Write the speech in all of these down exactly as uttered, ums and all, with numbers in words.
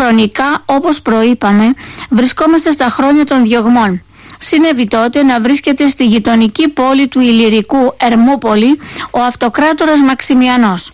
Χρονικά, όπως προείπαμε, βρισκόμαστε στα χρόνια των διωγμών. Συνέβη τότε να βρίσκεται στη γειτονική πόλη του Ηλυρικού, Ερμούπολη, ο αυτοκράτορας Μαξιμιανός.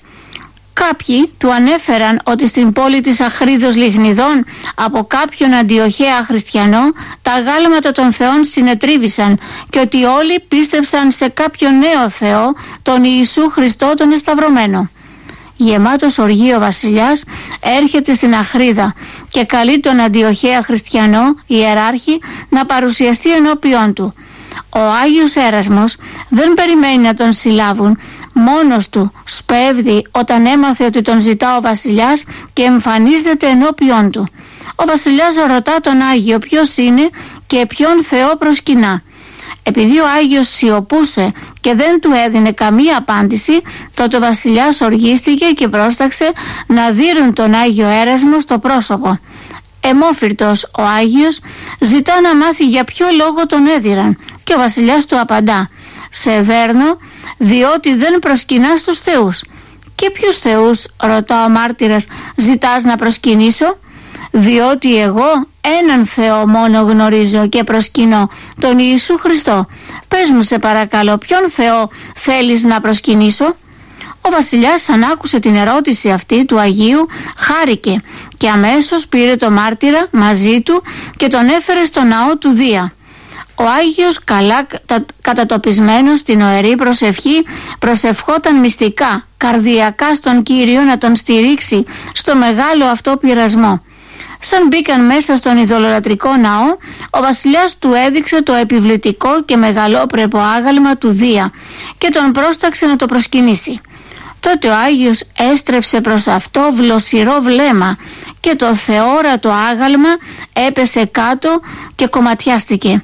Κάποιοι του ανέφεραν ότι στην πόλη της Αχρίδος Λιχνιδών από κάποιον αντιοχαία χριστιανό τα αγάλματα των θεών συνετρίβησαν και ότι όλοι πίστευσαν σε κάποιο νέο Θεό, τον Ιησού Χριστό τον Εσταυρωμένο. Γεμάτος οργή ο βασιλιάς έρχεται στην Αχρίδα και καλεί τον αντιοχαία χριστιανό ιεράρχη να παρουσιαστεί ενώπιον του. Ο Άγιος Έρασμος δεν περιμένει να τον συλλάβουν, μόνος του σπέβδει όταν έμαθε ότι τον ζητά ο βασιλιάς και εμφανίζεται ενώπιον του. Ο βασιλιάς ρωτά τον Άγιο ποιος είναι και ποιον Θεό προσκυνά. Επειδή ο Άγιος σιωπούσε και δεν του έδινε καμία απάντηση, τότε ο βασιλιάς οργίστηκε και πρόσταξε να δείρουν τον Άγιο Έρασμο στο πρόσωπο. Εμόφυρτος ο Άγιος ζητά να μάθει για ποιο λόγο τον έδιραν και ο βασιλιάς του απαντά: «Σε δέρνω διότι δεν προσκυνάς τους θεούς». «Και ποιους θεούς?» ρωτά ο μάρτυρας, «ζητάς να προσκυνήσω?» «Διότι εγώ έναν Θεό μόνο γνωρίζω και προσκυνώ, τον Ιησού Χριστό. Πες μου σε παρακαλώ, ποιον Θεό θέλεις να προσκυνήσω?» Ο βασιλιάς αν άκουσε την ερώτηση αυτή του Αγίου χάρηκε και αμέσως πήρε το μάρτυρα μαζί του και τον έφερε στο ναό του Δία. Ο Άγιος, καλά κατατοπισμένος στην οερή προσευχή, προσευχόταν μυστικά, καρδιακά στον Κύριο να τον στηρίξει στο μεγάλο αυτό πειρασμό. Σαν μπήκαν μέσα στον ειδωλολατρικό ναό, ο βασιλιάς του έδειξε το επιβλητικό και μεγαλόπρεπο άγαλμα του Δία και τον πρόσταξε να το προσκυνήσει. Τότε ο Άγιος έστρεψε προς αυτό βλοσιρό βλέμμα και το θεόρατο άγαλμα έπεσε κάτω και κομματιάστηκε.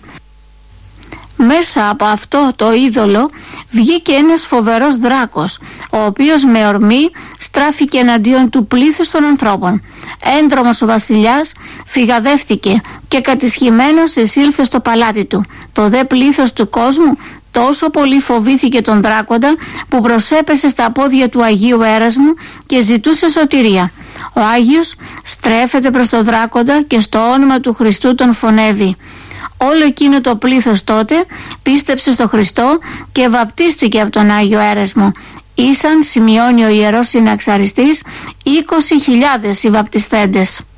Μέσα από αυτό το είδωλο βγήκε ένας φοβερός δράκος, ο οποίος με ορμή στράφηκε εναντίον του πλήθους των ανθρώπων. Έντρομος ο βασιλιάς φυγαδεύτηκε και κατισχυμένος εισήλθε στο παλάτι του. Το δε πλήθος του κόσμου τόσο πολύ φοβήθηκε τον δράκοντα που προσέπεσε στα πόδια του Αγίου Έρασμου και ζητούσε σωτηρία. Ο Άγιος στρέφεται προς τον δράκοντα και στο όνομα του Χριστού τον φωνεύει. Όλο εκείνο το πλήθος τότε πίστεψε στο Χριστό και βαπτίστηκε από τον Άγιο Έρασμο. Ήσαν, σημειώνει ο Ιερός Συναξαριστής, είκοσι χιλιάδες οι βαπτιστέντες.